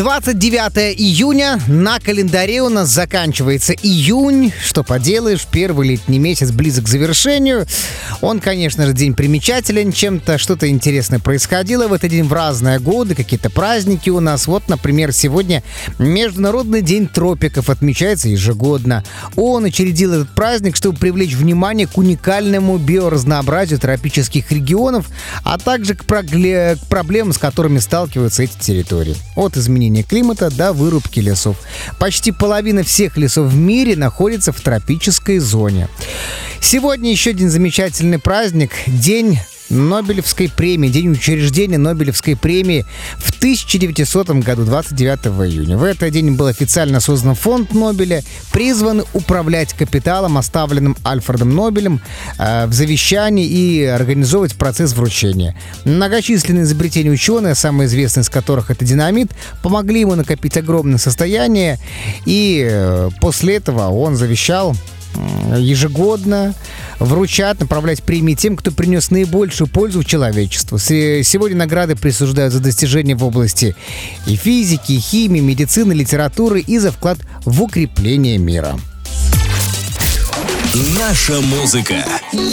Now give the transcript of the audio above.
29 июня, на календаре у нас заканчивается июнь. Что поделаешь, первый летний месяц близок к завершению. Он, конечно же, день примечателен, чем-то что-то интересное происходило в этот день в разные годы, какие-то праздники у нас. Вот, например, сегодня Международный день тропиков отмечается ежегодно. Он учредил этот праздник, чтобы привлечь внимание к уникальному биоразнообразию тропических регионов, а также к проблемам, с которыми сталкиваются эти территории. От изменения климата до вырубки лесов. Почти половина всех лесов в мире находится в тропической зоне. Сегодня еще один замечательный праздник – День Нобелевской премии, день учреждения Нобелевской премии в 1900 году, 29 июня. В этот день был официально создан фонд Нобеля, призван управлять капиталом, оставленным Альфредом Нобелем в завещании, и организовывать процесс вручения. Многочисленные изобретения ученые, самые известные из которых это динамит, помогли ему накопить огромное состояние, и после этого он завещал ежегодно вручать, направлять премии тем, кто принес наибольшую пользу человечеству. Сегодня награды присуждают за достижения в области и физики, и химии, медицины, литературы и за вклад в укрепление мира. Наша музыка.